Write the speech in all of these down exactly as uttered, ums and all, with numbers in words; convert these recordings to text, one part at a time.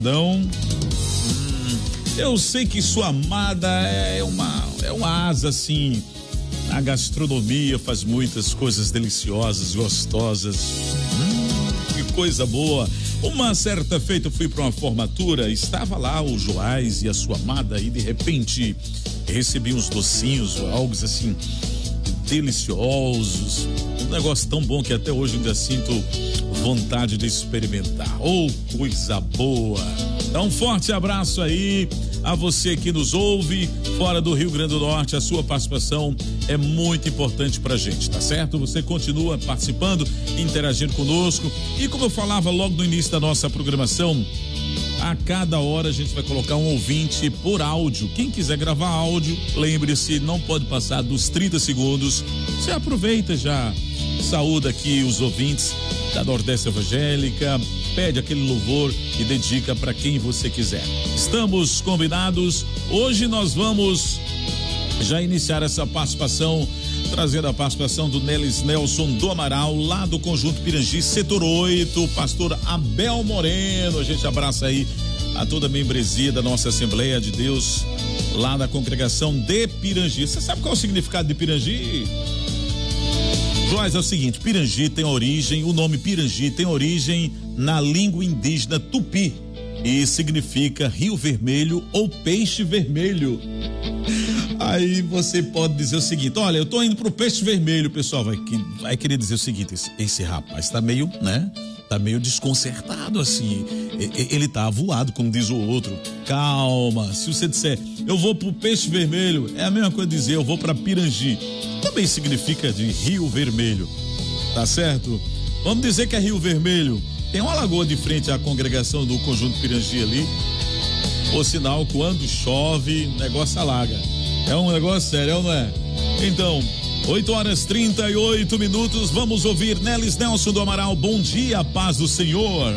Não. Hum, eu sei que sua amada é uma, é uma asa assim, na gastronomia, faz muitas coisas deliciosas, gostosas. Hum, que coisa boa. Uma certa feita eu fui para uma formatura, estava lá o Joás e a sua amada e de repente recebi uns docinhos, algo assim deliciosos, um negócio tão bom que até hoje ainda sinto vontade de experimentar. Oh, coisa boa! Então, um forte abraço aí a você que nos ouve fora do Rio Grande do Norte. A sua participação é muito importante pra gente, tá certo? Você continua participando, interagindo conosco e, como eu falava logo no início da nossa programação, a cada hora a gente vai colocar um ouvinte por áudio. Quem quiser gravar áudio, lembre-se, não pode passar dos trinta segundos. Você aproveita, já saúda aqui os ouvintes da Nordeste Evangélica, pede aquele louvor e dedica para quem você quiser. Estamos combinados. Hoje nós vamos já iniciar essa participação, trazendo a participação do Nelis Nelson do Amaral, lá do Conjunto Pirangi, setor oito, pastor Abel Moreno. A gente abraça aí a toda a membresia da nossa Assembleia de Deus, lá da congregação de Pirangi. Você sabe qual é o significado de Pirangi? Joás, é o seguinte, Pirangi tem origem, o nome Pirangi tem origem na língua indígena tupi e significa rio vermelho ou peixe vermelho. Aí você pode dizer o seguinte, olha, eu tô indo pro peixe vermelho, o pessoal vai, vai querer dizer o seguinte, esse, esse rapaz tá meio, né, tá meio desconcertado assim, ele tá avoado, como diz o outro. Calma, se você disser, eu vou pro peixe vermelho, é a mesma coisa dizer, eu vou pra Pirangi. Também significa de Rio Vermelho, tá certo? Vamos dizer que é Rio Vermelho. Tem uma lagoa de frente à congregação do Conjunto Pirangi ali. Por sinal, quando chove, o negócio alaga. É um negócio sério, não é? Então, oito horas trinta e oito minutos, vamos ouvir Nelis Nelson do Amaral. Bom dia, paz do Senhor.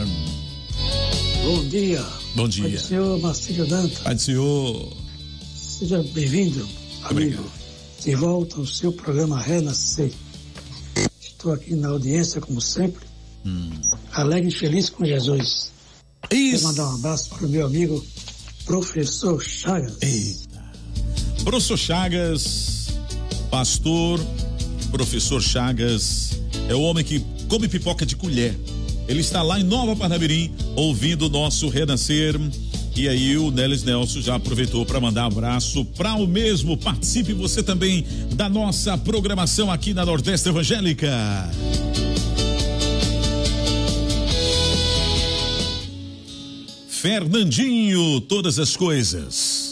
Bom dia. Bom dia. Pai do Senhor, Marcílio Danta. Pai do Senhor. Seja bem-vindo, amigo. Obrigado. De volta ao seu programa Renascer. Estou aqui na audiência, como sempre, hum. alegre e feliz com Jesus. Isso. Quero mandar um abraço para o meu amigo Professor Chagas. Eita. Professor Chagas, pastor, Professor Chagas, é o homem que come pipoca de colher. Ele está lá em Nova Parnamirim, ouvindo o nosso Renascer. E aí o Nelis Nelson já aproveitou para mandar um abraço para o mesmo. Participe você também da nossa programação aqui na Nordeste Evangélica. Fernandinho, todas as coisas.